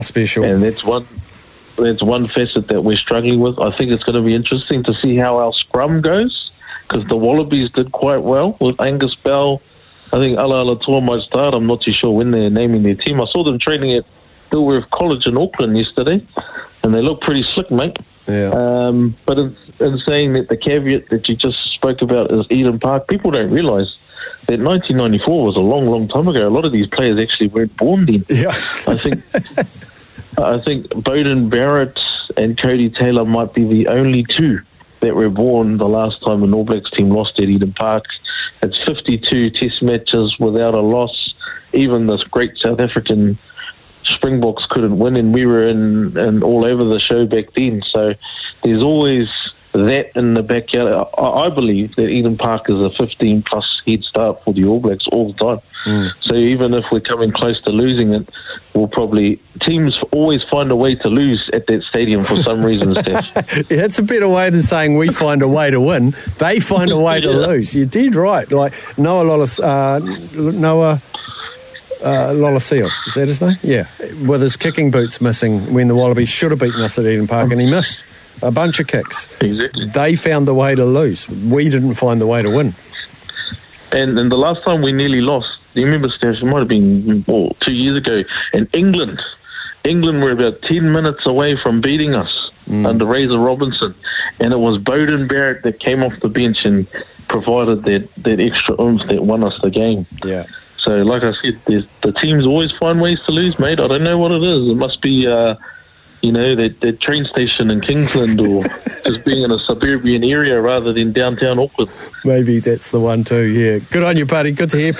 special. And that's one facet that we're struggling with. I think it's going to be interesting to see how our scrum goes, because the Wallabies did quite well with Angus Bell. I think Ala Alatoa might start. I'm not too sure when they're naming their team. I saw them training at Dilworth College in Auckland yesterday, and they look pretty slick, mate. Yeah. But in saying that, the caveat that you just spoke about is Eden Park. People don't realise that 1994 was a long, long time ago. A lot of these players actually weren't born then. Yeah. I think Bowden Barrett and Cody Taylor might be the only two that were born the last time an All Blacks team lost at Eden Park. It's 52 test matches without a loss. Even this great South African Springboks couldn't win, and we were in all over the show back then. So there's always that in the backyard. I believe that Eden Park is a 15-plus head start for the All Blacks all the time. So even if we're coming close to losing it, teams always find a way to lose at that stadium for some reason, Steph. Yeah, that's a better way than saying we find a way to win. They find a way to lose. You did right. Like Noah Lolosio, is that his name? Yeah, with his kicking boots missing when the Wallabies should have beaten us at Eden Park, and he missed a bunch of kicks. Exactly. They found the way to lose. We didn't find the way to win. And the last time we nearly lost, do you remember, Steph? It might have been 2 years ago. In England were about 10 minutes away from beating us under Razor Robinson, and it was Bowden Barrett that came off the bench and provided that extra oomph that won us the game. Yeah. So, like I said, the teams always find ways to lose, mate. I don't know what it is. It must be, that train station in Kingsland, or just being in a suburban area rather than downtown Auckland. Maybe that's the one too, yeah. Good on you, buddy. Good to hear from you.